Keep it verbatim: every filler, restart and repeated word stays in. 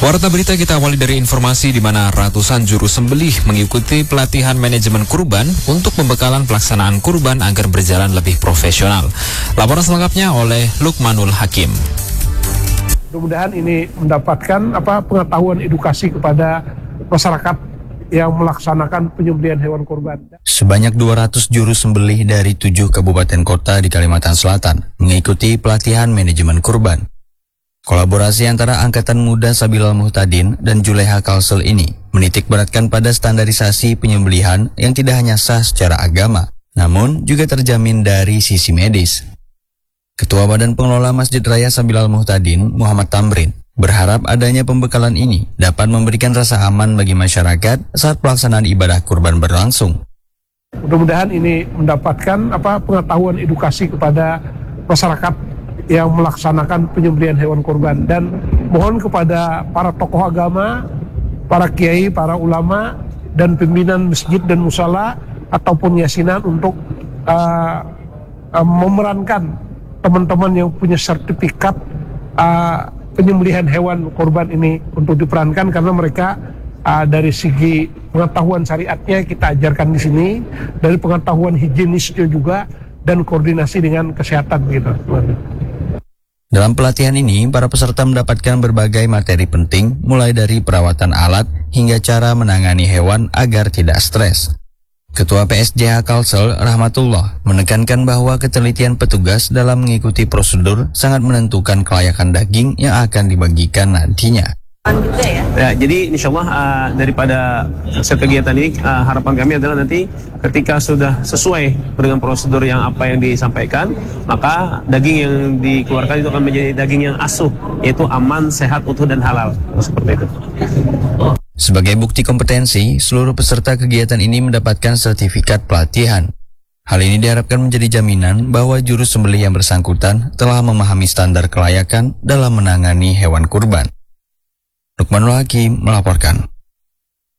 Warta berita kita awali dari informasi di mana ratusan juru sembelih mengikuti pelatihan manajemen kurban untuk pembekalan pelaksanaan kurban agar berjalan lebih profesional. Laporan selengkapnya oleh Lukmanul Hakim. Mudah-mudahan ini mendapatkan apa pengetahuan edukasi kepada masyarakat yang melaksanakan penyembelihan hewan kurban. Sebanyak dua ratus juru sembelih dari tujuh kabupaten kota di Kalimantan Selatan mengikuti pelatihan manajemen kurban. Kolaborasi antara Angkatan Muda Sabilal Muhtadin dan Juleha Kalsel ini menitik beratkan pada standarisasi penyembelihan yang tidak hanya sah secara agama, namun juga terjamin dari sisi medis. Ketua Badan Pengelola Masjid Raya Sabilal Muhtadin, Muhammad Tamrin, berharap adanya pembekalan ini dapat memberikan rasa aman bagi masyarakat saat pelaksanaan ibadah kurban berlangsung. Mudah-mudahan ini mendapatkan apa pengetahuan edukasi kepada masyarakat yang melaksanakan penyembelihan hewan kurban, dan mohon kepada para tokoh agama, para kiai, para ulama, dan pimpinan masjid dan musala ataupun yasinan untuk uh, uh, memerankan teman-teman yang punya sertifikat uh, penyembelihan hewan kurban ini untuk diperankan, karena mereka uh, dari segi pengetahuan syariatnya kita ajarkan di sini, dari pengetahuan higienisnya juga, dan koordinasi dengan kesehatan gitu. Dalam pelatihan ini, para peserta mendapatkan berbagai materi penting, mulai dari perawatan alat hingga cara menangani hewan agar tidak stres. Ketua P S J H Kalsel, Rahmatullah, menekankan bahwa ketelitian petugas dalam mengikuti prosedur sangat menentukan kelayakan daging yang akan dibagikan nantinya. Juga ya? Ya, jadi insya Allah uh, daripada set kegiatan ini uh, harapan kami adalah nanti ketika sudah sesuai dengan prosedur yang apa yang disampaikan, maka daging yang dikeluarkan itu akan menjadi daging yang asuh, yaitu aman, sehat, utuh, dan halal. Seperti itu. Sebagai bukti kompetensi, seluruh peserta kegiatan ini mendapatkan sertifikat pelatihan. Hal ini diharapkan menjadi jaminan bahwa juru sembelih yang bersangkutan telah memahami standar kelayakan dalam menangani hewan kurban. Lukmanul Hakim melaporkan.